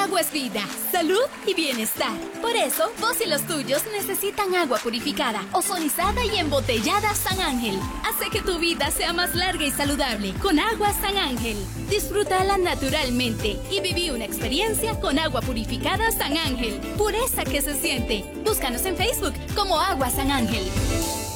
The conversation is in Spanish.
agua es vida, salud y bienestar. Por eso, vos y los tuyos necesitan agua purificada, ozonizada y embotellada San Ángel. Hace que tu vida sea más larga y saludable con agua San Ángel. Disfrútala naturalmente y viví una experiencia con agua purificada San Ángel. Pureza que se siente. Búscanos en Facebook como Agua San Ángel.